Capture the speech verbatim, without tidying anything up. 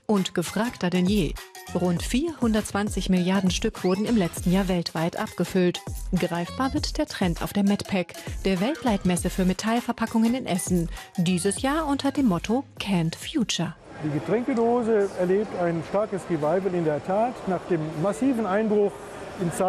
und gefragter denn je. Rund vierhundertzwanzig Milliarden Stück wurden im letzten Jahr weltweit abgefüllt. Greifbar wird der Trend auf der MedPack, der Weltleitmesse für Metallverpackungen in Essen. Dieses Jahr unter dem Motto Canned Future. Die Getränkedose erlebt ein starkes Revival in der Tat nach dem massiven Einbruch in Zeiten